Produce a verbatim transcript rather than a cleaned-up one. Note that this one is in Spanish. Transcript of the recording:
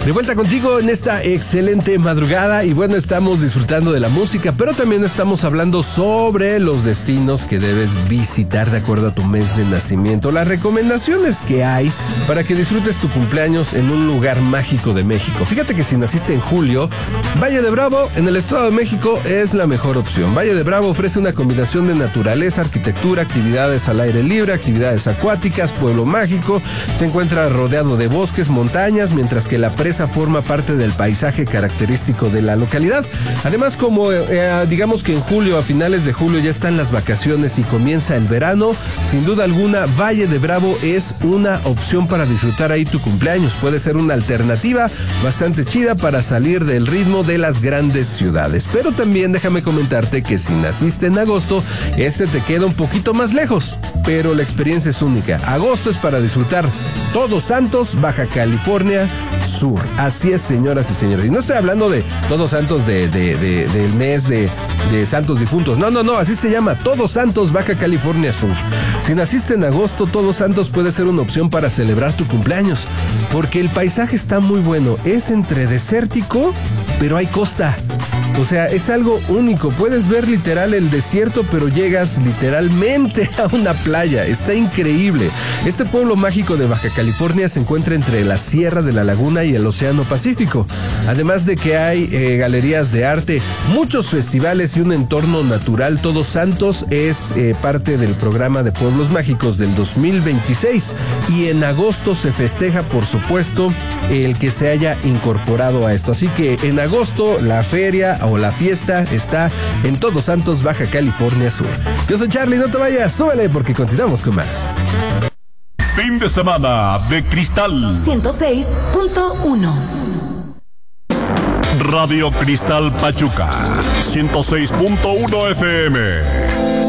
De vuelta contigo en esta excelente madrugada y bueno, estamos disfrutando de la música, pero también estamos hablando sobre los destinos que debes visitar de acuerdo a tu mes de nacimiento, las recomendaciones que hay para que disfrutes tu cumpleaños en un lugar mágico de México. Fíjate que si naciste en julio, Valle de Bravo en el Estado de México es la mejor opción. Valle de Bravo ofrece una combinación de naturaleza, arquitectura, actividades al aire libre, actividades acuáticas, pueblo mágico, se encuentra rodeado de bosques, montañas, mientras que la presa forma parte del paisaje característico de la localidad. Además, como eh, digamos que en julio, a finales de julio ya están las vacaciones y comienza el verano, sin duda alguna Valle de Bravo es una opción para disfrutar ahí tu cumpleaños. Puede ser una alternativa bastante chida para salir del ritmo de las grandes ciudades. Pero también déjame comentarte que si naciste en agosto, este te queda un poquito más lejos, pero la experiencia es única. Agosto es para disfrutar Todos Santos, Baja California Sur. Así es, señoras y señores. Y no estoy hablando de Todos Santos de, de, de, del mes de, de Santos Difuntos. No, no, no. Así se llama. Todos Santos, Baja California Sur. Si naciste en agosto, Todos Santos puede ser una opción para celebrar tu cumpleaños. Porque el paisaje está muy bueno. Es entre desértico, pero hay costa. O sea, es algo único. Puedes ver literal el desierto, pero llegas literalmente a una playa. Está increíble. Este pueblo mágico de Baja California se encuentra entre la Sierra de la Laguna y el Océano Pacífico. Además de que hay eh, galerías de arte, muchos festivales y un entorno natural. Todos Santos es eh, parte del programa de Pueblos Mágicos del dos mil veintiséis. Y en agosto se festeja, por supuesto, el que se haya incorporado a esto. Así que en agosto la feria o la fiesta está en Todos Santos, Baja California Sur. Yo soy Charlie, no te vayas, súbele porque continuamos con más. Fin de semana de Cristal ciento seis punto uno. Radio Cristal Pachuca ciento seis punto uno F M.